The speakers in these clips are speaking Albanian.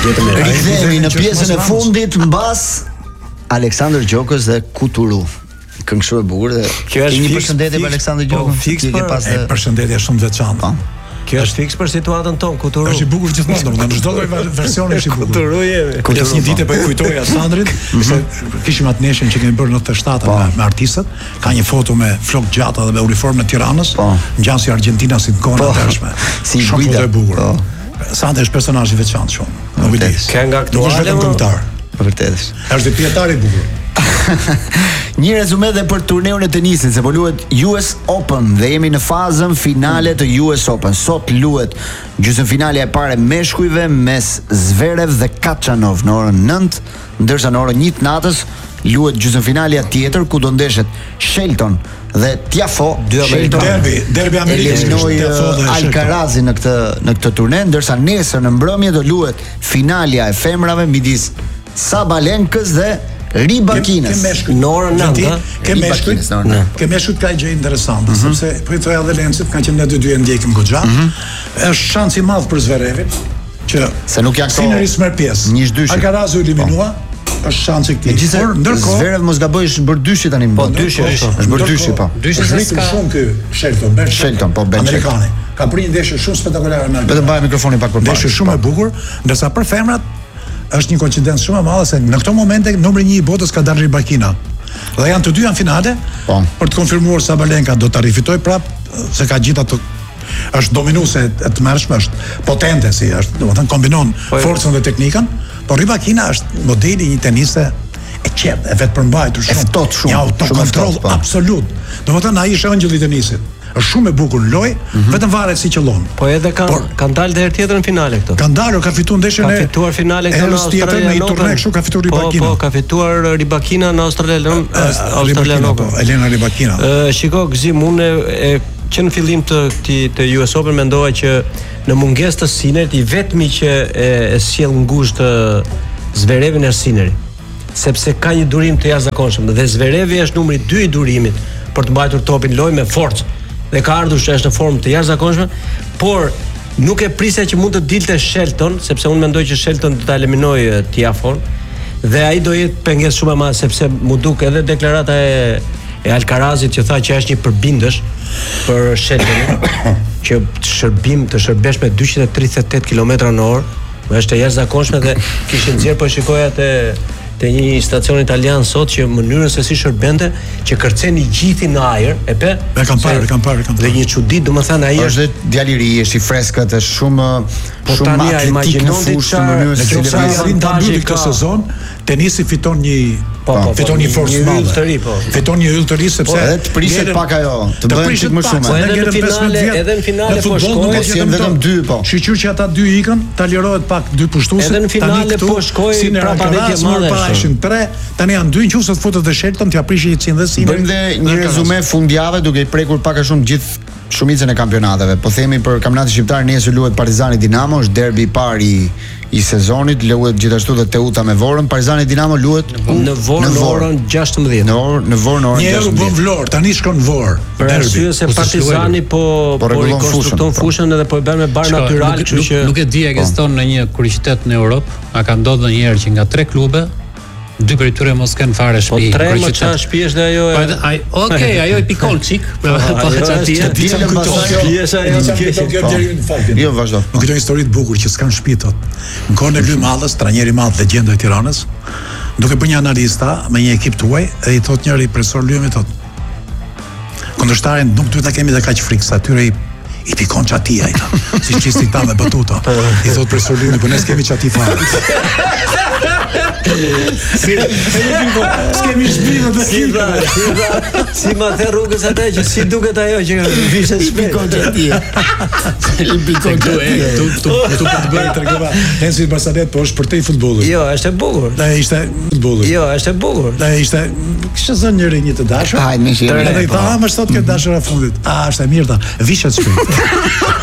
Rikthehemi në pjesën e fundit mbas Aleksandr Gjokës dhe Kuturu. Këngë shumë e bukur dhe një përshëndetje për Aleksandr Gjokën. Përshëndetje shumë veçantë. Kjo është fiks për situatën tonë, Kuturu. Është i bukur gjithmonë, domethënë çdo lloj versioni është i bukur. Kuturu jemi. Kujdes një ditë po i kujtoj Alessandrit, se kishim atë neshën që kemi bërë në 97 me artistët, ka një foto me flok gjata dhe me uniformën e Tiranës, ngjan si Argentina si kona dashme. Si shumë foto e bukur. Sandri është personazh i veçantë shumë. Nuk e di. Ka nga aktuale këngëtar. Vërtet. Është pietar i bukur. Një rezume dhe për turneun e tenisit, se po luhet US Open dhe jemi në fazën finale të US Open. Sot luhet gjysmëfinalja e parë e meshkujve mes Zverev dhe Kachanov në orën 9, ndërsa në orën 1 të natës luhet gjysmëfinalja tjetër ku do ndeshet Shelton dhe Tiafoe, derbi amerikan, Alcarazi në këtë turne, ndërsa nesër në mbrëmje do luhet finalja e femrave midis Sabalenkës dhe Ribakinës. Në orën 9, ke meshkujt ka gjë interesante, sepse po i thoya edhe Lencit, kanë qenë ne dy ndjekim goxha. Është shans i madh për Zverevin që se nuk janë Sinner smer pjesë. Alcarazi u eliminua. Është shansi i këtij. Por ndërkohë Zverev mos gaboj është bërë dyshi tani. Po dyshi është bërë dyshi po. Dyshi s'ka shumë ky Shelton, po Ben amerikani. Ka bërë një ndeshje shumë spektakolare me. Vetëm mbaj mikrofonin pak përpara. Ndeshje shumë e bukur, ndërsa për femrat është një koincidencë shumë e madhe se në këto momente numri 1 i botës ka dalë Rybakina. Dhe janë të dy në finale. Për të konfirmuar Sabalenka do ta rifitoj prap se ka gjithë ato është dominuese e tmerrshme, është potente si është, domethënë kombinon forcën dhe teknikën, por Rybakina është modeli i një teniste e qetë, e vetëpërmbajtur shumë. Ftohtë shumë. Një autokontroll absolut. Domethënë ai është ëngjëlli i tenisit. Është shumë e bukur në lojë, vetëm varet si qëllon. Po edhe kanë dalë herë tjetër në finale këto. Kanë dalë, ka fituar ndeshjen Ka fituar finale këto në Australian Open. Në turne kështu ka fituar Rybakina. Po, ka fituar Rybakina në Australian Open. Elena Rybakina. Shiko, Gzim, unë që në fillim të US Open mendova që në mungesë të Sinnerit i vetmi që e sjell ngushtë Zverevin është Sinneri, sepse ka një durim të jashtëzakonshëm dhe Zverevi është numri 2 i durimit për të mbajtur topin lojë me forcë dhe ka ardhur që është në formë të jashtëzakonshme, por nuk e prisja që mund të dilte Shelton, sepse unë mendoj që Shelton do ta eliminojë Tiafoe dhe ai do jetë pengesë shumë e madhe, sepse mu duk edhe deklarata e Alcarazit që tha që është një përbindësh për Sheltonin, që të shërbesh me 238 km/h, është e jashtëzakonshme dhe kishin nxjerr po shikoja te një stacion italian sot që mënyrën se si shërbente që kërceni gjithi në ajër, e pe? E kam parë. Dhe një çudi, domethënë ai është djalë i ri, është i freskët, është shumë atletik në fushë, në mënyrë se si arrin ta mbyllë këtë sezon, tenisi fiton një forcë madhe. Fiton një yll të ri sepse edhe të prishet pak ajo, të bëhen çik më shumë. Edhe në finale po shkoi vetëm 2 po. Shiqur që ata 2 ikën, ta lirohet pak 2 pushtuesit. Edhe në finale po shkoi prapa dhe të madhe. Ishin 3, tani janë 2 nëse të futet dhe Shelton t'ia prishë një dhe Sinner. Bëjmë dhe një rezume fundjavë duke i prekur pak a shumë gjithë shumicën e kampionateve. Po themi për kampionatin shqiptar nesër luhet Partizani Dinamo, është derbi i parë i sezonit, luhet gjithashtu dhe Teuta me Vorën. Partizani Dinamo luhet në Vorë në orën 16. Në Vorë në orën 16. Një herë bën Vlorë, tani shkon në Vorë. Për arsye se Partizani po rikonstrukton fushën edhe po e bën me bar natyral, kështu që nuk e di ekziston në një kuriozitet në Europë, a ka ndodhur ndonjëherë që nga 3 klube 2 prej tyre mos kanë fare shtëpi. Po 3 më çfarë shtëpi është ajo? Okej, ajo e pikon çik. Po çati. Jo, vazhdo. Nuk këto histori të bukur që s'kan shtëpi tot. Në kohën e Lymallës, trajneri i madh legjenda e Tiranës, duke bërë një analista me një ekip tuaj, dhe i thot njëri profesor Lymi thot: "Kundërshtarin nuk duhet ta kemi dhe kaq frikë, atyre i pikon çatia ai. Si çisti ta me batuta." I thot profesor Lymi, po ne s'kemi çati fare. S'kemi shpinë të si ma the rrugës atë që si duket ajo që vishë pikon çatia. I pikon çatia. Tu po të bëj tregova. Ensi Barsalet po është për te futbollit. Jo, është e bukur. Ai ishte futbolli. Jo, është e bukur. Ai ishte kishte zënë njëri një të dashur. Hajde më shih. Ai tha, "Më sot ke dashur e fundit." Është e mirë ta. Vishet shpinë.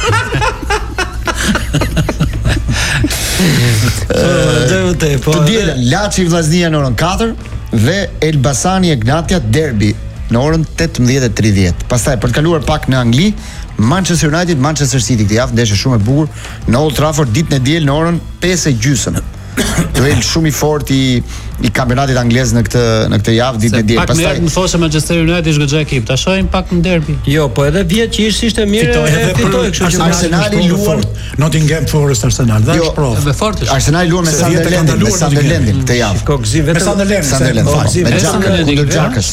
Të dielën Laçi Vllaznia në orën 4 dhe Elbasani Egnatia derbi në orën 18:30. Pastaj për të kaluar pak në Angli, Manchester United Manchester City këtë javë ndeshje shumë e bukur në Old Trafford ditën e diel në orën 5:30. duel shumë i fortë i kampionatit anglez në këtë javë ditën e diel. Pastaj më thoshte Manchester United ishte goxha ekip. Ta shohim pak në derbi. Jo, po edhe vjet që ishte mirë fitoi, kështu që Arsenali luan Nottingham Forest Arsenal, dhe është provë. Edhe fort është. Arsenali luan me Sunderlandin këtë javë. Shiko, gzim Sunderland, me Xhakën.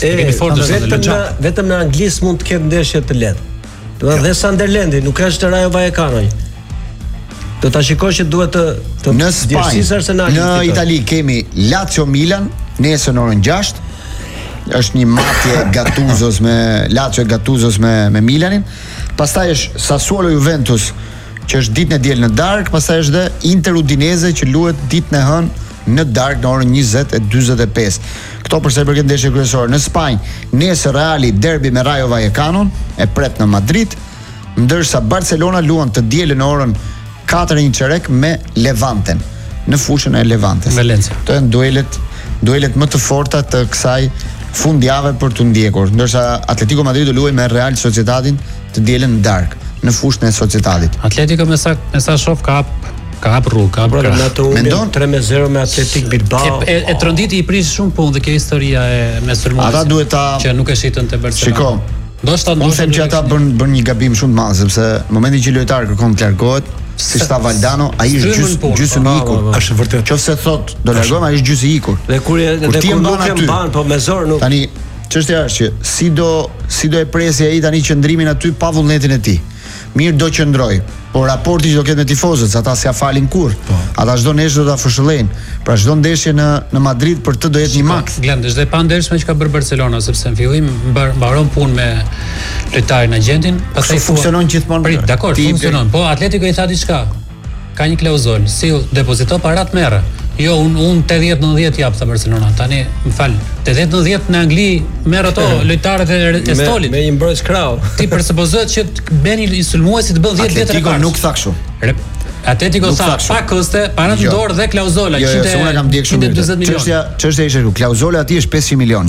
Vetëm në Angli mund të ketë ndeshje të lehtë. Do dhe Sunderlandi, nuk është Rayo Vallecano. Do ta shikosh që duhet të në Spanjë. Në Itali kemi Lazio Milan nesër në orën 6. Është një matje Gattusos me Lazio Gattusos me Milanin. Pastaj është Sassuolo Juventus që është ditën e diel në darkë, pastaj është dhe Inter Udinese që luhet ditën e hënë në darkë në orën 20:45. Këto për sa i përket ndeshjeve kryesore. Në Spanjë nesër Reali derbi me Rayo Vallecano e pret në Madrid, ndërsa Barcelona luan të dielën në orën 4:15 me Levanten në fushën e Levantes. Valencia. Këto janë duelet më të forta të kësaj fundjavë për të ndjekur, ndërsa Atletico Madrid do luajë me Real Sociedadin të dielën në darkë në fushën e Sociedadit. Atletico me sa shoh ka hap rrugë, ka bërë natë unë 3-0 me Atletic Bilbao. E Tronditi i prish shumë punë dhe kjo historia e me sulmuesit. Ata duhet ta që nuk e shitën te Barcelona. Shiko. Unë them që ata bën një gabim shumë të madh, sepse në momentin që lojtari kërkon të largohet, siç tha Valdano, ai është gjysmë i ikur. Është vërtet. Nëse thot do largohem, ai është gjysmë i ikur. Dhe kur nuk e mban, po me zor nuk. Tani çështja është që si do e presi ai tani qëndrimin aty pa vullnetin e tij. Mirë do qëndroj, por raporti që do ketë me tifozët, ata s'ia falin kurrë. Ata çdo ndeshje do ta fshëllejnë. Pra çdo ndeshje në Madrid për të do jetë një maks. Glend, është dhe pa ndershme që ka bërë Barcelona, sepse në fillim mbaron punë me lojtarin agjentin, pastaj funksionon gjithmonë. Dakor, funksionon. Po Atletico i tha diçka. Ka një klauzul, si depozito parat merr. Jo, un 80-90 jap sa Barcelona. Tani, më fal, 80-90 në Angli merr ato lojtarët e Stolit. Me një mbrojtës krau. Ti përsupozohet që beni i sulmuesit të bën 10 vjet Atletico nuk tha kështu. Atletico sa pa koste, para në dorë dhe klauzola 140 milionë. Çështja ishte ku klauzola aty është 500 milionë.